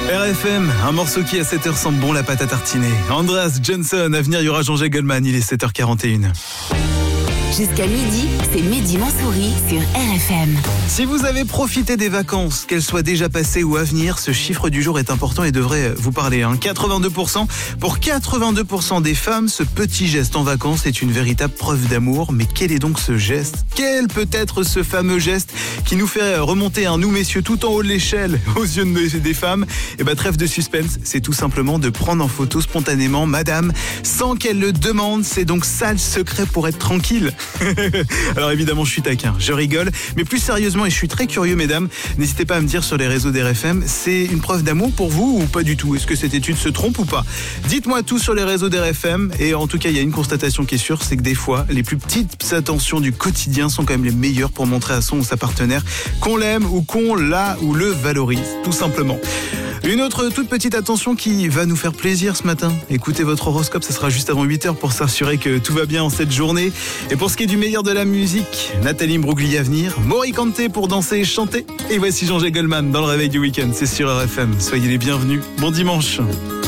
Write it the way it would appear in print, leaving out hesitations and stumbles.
RFM, un morceau qui à 7h sent bon la pâte à tartiner. Andreas Johnson, à venir il y aura Jean-Jacques Goldman, il est 7h41. Jusqu'à midi, c'est Mehdi Mansouri sur RFM. Si vous avez profité des vacances, qu'elles soient déjà passées ou à venir, ce chiffre du jour est important et devrait vous parler. 82%. Pour 82% des femmes, ce petit geste en vacances est une véritable preuve d'amour. Mais quel est donc ce geste ? Quel peut être ce fameux geste qui nous fait remonter nous messieurs tout en haut de l'échelle aux yeux des femmes ? Trêve de suspense, c'est tout simplement de prendre en photo spontanément madame sans qu'elle le demande. C'est donc ça le secret pour être tranquille. Alors évidemment je suis taquin, je rigole, mais plus sérieusement et je suis très curieux mesdames, n'hésitez pas à me dire sur les réseaux d'RFM, c'est une preuve d'amour pour vous ou pas du tout ? Est-ce que cette étude se trompe ou pas ? Dites-moi tout sur les réseaux d'RFM et en tout cas il y a une constatation qui est sûre, c'est que des fois les plus petites attentions du quotidien sont quand même les meilleures pour montrer à son ou sa partenaire qu'on l'aime ou qu'on l'a ou le valorise, tout simplement. Une autre toute petite attention qui va nous faire plaisir ce matin. Écoutez votre horoscope, ça sera juste avant 8h pour s'assurer que tout va bien en cette journée. Et pour ce qui est du meilleur de la musique, Nathalie Imbruglia à venir, Mori Kanté pour danser et chanter. Et voici Jean-Jacques Goldman dans le réveil du week-end, c'est sur RFM. Soyez les bienvenus, bon dimanche.